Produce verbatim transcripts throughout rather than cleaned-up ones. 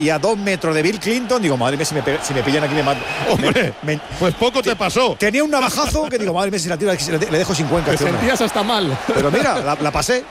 y a dos metros de Bill Clinton, digo, madre mía, si me, si me pillan aquí me mato. Hombre, me, me, pues poco te pasó. Tenía un navajazo que digo, madre mía, si la tiro, le dejo sin cuenca. Te sentías hasta mal. Pero mira, la, la pasé.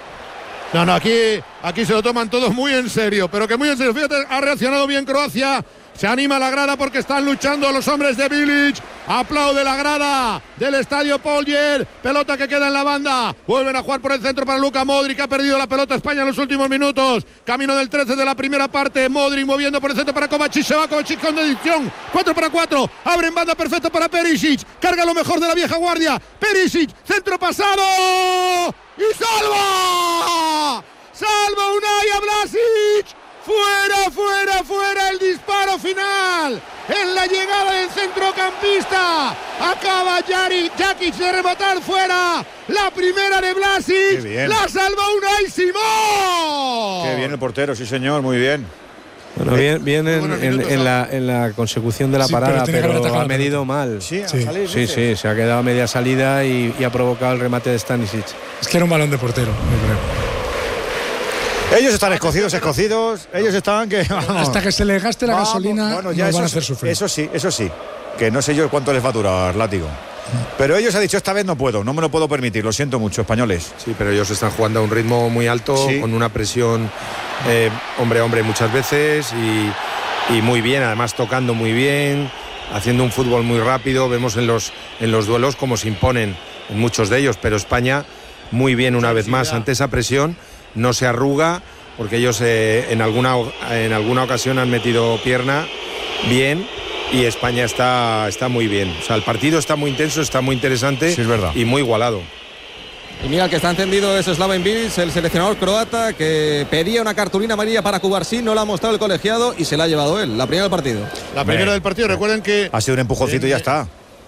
No, no, aquí, aquí se lo toman todos muy en serio, pero que muy en serio. Fíjate, ha reaccionado bien Croacia. Se anima la grada porque están luchando los hombres de Bilic. Aplaude la grada del estadio Poljer. Pelota que queda en la banda. Vuelven a jugar por el centro para Luka Modric. Ha perdido la pelota España en los últimos minutos. Camino del trece de la primera parte. Modric moviendo por el centro para Kovacic. Se va Kovacic con decisión. cuatro para cuatro. Abre en banda perfecta para Perisic. Carga lo mejor de la vieja guardia. Perisic. Centro pasado. ¡Y salva! ¡Salva Unai a Vlasic! Fuera, fuera, fuera el disparo final. En la llegada del centrocampista. Acaba Jari, Jakic de rematar fuera. La primera de Vlasic. La salva Unai Simón. Qué bien el portero, sí señor, muy bien. Bueno, bien, bien en, en, en, la, en la consecución de la sí, parada, pero, pero ha medido mal. Sí, sí, salir, sí, sí, se ha quedado a media salida y, y ha provocado el remate de Stanisic. Es que era un balón de portero, yo creo. Ellos están escocidos, escocidos. Ellos están que... Vamos, hasta que se les gaste la vamos, gasolina, bueno, ya nos van a hacer sufrir. Eso sí, eso sí. Que no sé yo cuánto les va a durar, látigo. Pero ellos han dicho, esta vez no puedo, no me lo puedo permitir, lo siento mucho, españoles. Sí, pero ellos están jugando a un ritmo muy alto, sí. Con una presión eh, hombre a hombre muchas veces y, y muy bien, además tocando muy bien, haciendo un fútbol muy rápido. Vemos en los, en los duelos cómo se imponen en muchos de ellos, pero España muy bien una vez más ante esa presión. No se arruga porque ellos eh, en, alguna, en alguna ocasión han metido pierna bien y España está, está muy bien. O sea, el partido está muy intenso, está muy interesante, sí, es verdad. Y muy igualado. Y mira, el que está encendido es Slaven Bilic, el seleccionador croata, que pedía una cartulina amarilla para Cubarsí, no la ha mostrado el colegiado y se la ha llevado él, la primera del partido. La primera Bien. del partido, recuerden que... Ha sido un empujoncito en, y ya está.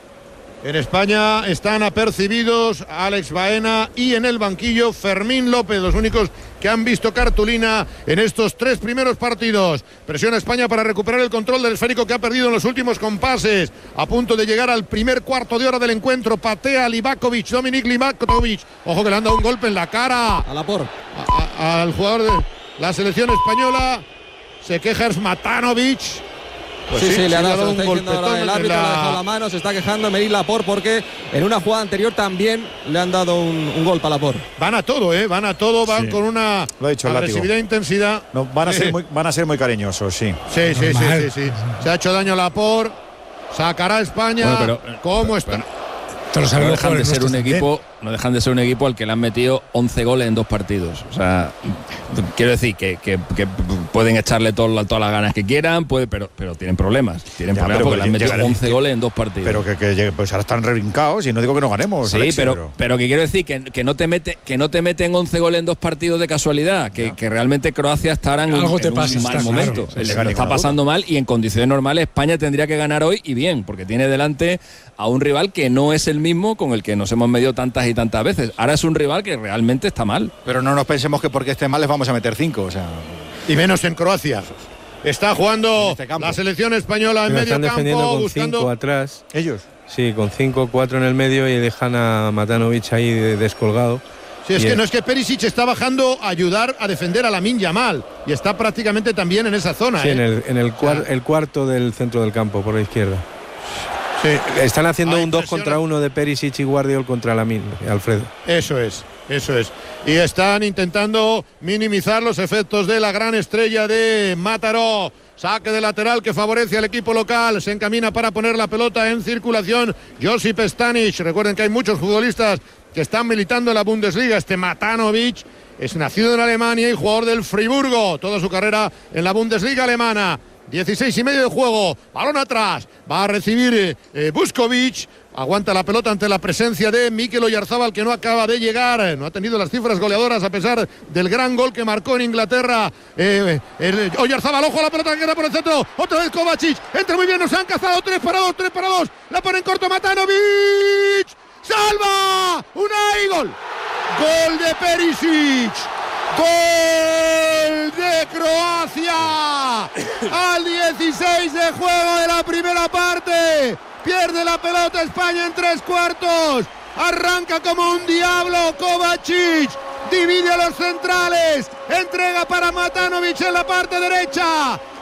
En España están apercibidos Alex Baena y en el banquillo Fermín López, los únicos que han visto cartulina en estos tres primeros partidos. Presiona España para recuperar el control del esférico que ha perdido en los últimos compases. A punto de llegar al primer cuarto de hora del encuentro. Patea Livakovic, Dominik Livakovic. Ojo que le han dado un golpe en la cara. A la por. A, a, al jugador de la selección española. Se queja Smatanovic. Pues sí, sí, sí, le ha dado, un golpetón. El árbitro la... le ha dejado la mano, se está quejando Merit Laporte porque en una jugada anterior también le han dado un, un golpe a Laporte. Van a todo, ¿eh? Van a todo, van sí. con una Lo ha dicho agresividad e intensidad. No, van, a ser muy, van a ser muy cariñosos, sí. Sí, sí, sí, sí, sí. Se ha hecho daño Laporte, sacará a España. Bueno, pero, ¿Cómo está? Pero, no dejan de ser un equipo, no dejan de ser un equipo al que le han metido once goles en dos partidos. O sea, quiero decir que, que, que pueden echarle todo, todas las ganas que quieran, puede, pero, pero tienen problemas. Tienen ya, problemas porque le han metido once goles en dos partidos. Pero que, que pues ahora están rebrincados y no digo que no ganemos. Sí, Alexis, pero, pero pero que quiero decir que, que no te mete, que no te meten once goles en dos partidos de casualidad, que, que realmente Croacia estará en, Algo un, te en pasa, un mal está momento. Claro. Le, le está pasando mal y en condiciones normales España tendría que ganar hoy y bien, porque tiene delante a un rival que no es el mismo con el que nos hemos medido tantas y tantas veces. Ahora es un rival que realmente está mal. Pero no nos pensemos que porque esté mal les vamos a meter cinco, o sea... Y menos en Croacia. Está jugando este la selección española en Pero medio están campo. defendiendo con buscando... cinco atrás. ¿Ellos? Sí, con cinco, cuatro en el medio y dejan a Matanovic ahí descolgado. Sí, es y que es... no es que Perisic está bajando a ayudar a defender a Lamine Yamal y está prácticamente también en esa zona. Sí, ¿eh? en, el, en el, cuar, el cuarto del centro del campo, por la izquierda. Sí. Están haciendo Hay un dos contra uno de Perisic y Guardiol contra Lamine, Alfredo. Eso es, eso es. Y están intentando minimizar los efectos de la gran estrella de Mataró. Saque de lateral que favorece al equipo local. Se encamina para poner la pelota en circulación Josip Stanisic. Recuerden que hay muchos futbolistas que están militando en la Bundesliga. Este Matanovic es nacido en Alemania y jugador del Friburgo. Toda su carrera en la Bundesliga alemana. dieciséis y medio de juego, balón atrás, va a recibir eh, Vuskovic, aguanta la pelota ante la presencia de Mikel Oyarzabal, que no acaba de llegar, no ha tenido las cifras goleadoras a pesar del gran gol que marcó en Inglaterra. eh, el, Oyarzabal, ojo a la pelota que queda por el centro, otra vez Kovacic, entra muy bien, nos han cazado, tres para dos, tres para dos, la pone en corto Matanovic, salva, Unai, gol, gol de Perisic. ¡Gol de Croacia! Al dieciséis de juego de la primera parte. Pierde la pelota España en tres cuartos. Arranca como un diablo Kovacic. divide a los centrales, entrega para Matanovic en la parte derecha.